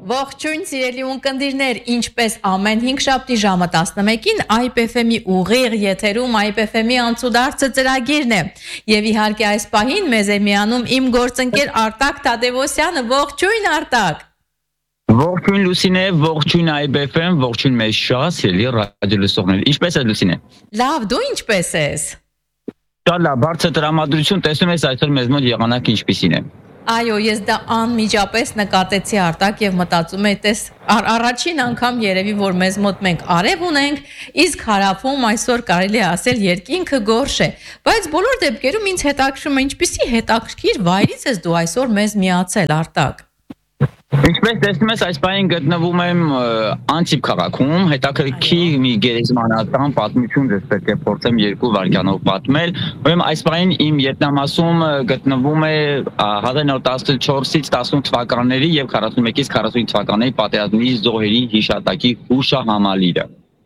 Ողջույն սիրելի ունկնդիրներ, ինչպես ամեն 5 շաբթի ժամը 11-ին IPFM-ի ուղիղ եթերում IPFM-ի անցուդարձը ծրագիրն է։ Եվ իհարկե այս պահին մեզ է միանում իմ գործընկեր Արտակ Թադևոսյանը։ Ողջույն Արտակ։ Ողջույն Լուսինե, ողջույն IPFM, ողջույն մեզ շատ սիրելի ռադիո լսողներ։ Ինչպես է Լուսինե։ Լավ, դու ինչպես ես։ Շատ լավ, բարձր տրամադրություն, տեսնում ես այսօր մեզ մոտ եղանակը ինչպիսին է։ Այո, ես դա անմիջապես նկատեցի Արտակ եւ մտածում եմ, տես առաջին անգամ երևի որ մեզ մոտ մենք արև ունենք, իսկ հարավում այսօր կարելի է ասել երկինքը գորշ է, բայց բոլոր դեպքերում ինձ հետաքրքրում է ինչպիսի հետաքրքիր վայրից ես դու այսօր մեզ միացել Արտակ։ Ինչպես տեսնում ես, այս պահին գտնվում եմ Անտիպ քաղաքում, հետաքրքիր մի գերեզմանատան պատմություն ես պետք է փորձեմ 2 վայրկյանով պատմել, ուրեմն այս պահին իմ ետնամասում գտնվում է 1914-ից 18 թվականների եւ 41-ից 45 թվականների պատերազմի զոհերի հիշատակի հուշահամալիրը։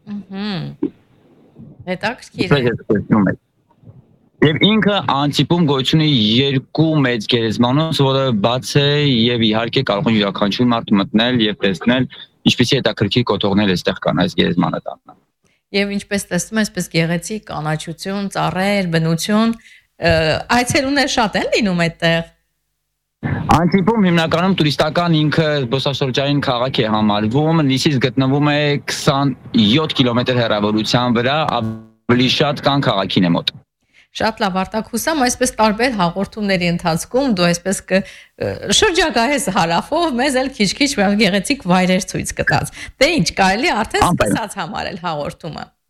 Հետաքրքիր է։ Եվ ինքը Անտիպում գոյություն ունի 2 մեծ գերեզմանոց, որը բաց է եւ իհարկե կարող են յուրաքանչյուր մարդ մտնել եւ տեսնել ինչպիսի հետաքրքիր կոթողներ էստեղ կան այս գերեզմանատանը։ Եվ ինչպես տեսնում ես, պես գեղեցիկ կանաչություն, ծառեր, բնություն, այցելուներ շատ են լինում այդտեղ։ Անտիպում հիմնականում տուրիստական ինքը զբոսաշրջային քաղաք է համարվում, Նիսից գտնվում է 27 կիլոմետր հեռավորության վրա, ավելի շատ կան քաղաքին է մոտ։ Շատ լավ Արտակ, հուսամ այսպես տարբեր հաղորդումների ընթացքում դու այսպես շրջագայես հարավով, մեզ էլ քիչ-քիչ գեղեցիկ վայրեր ցույց կտաս։ Դե ինչ, կարելի արդեն սկսած համարել հաղորդումը։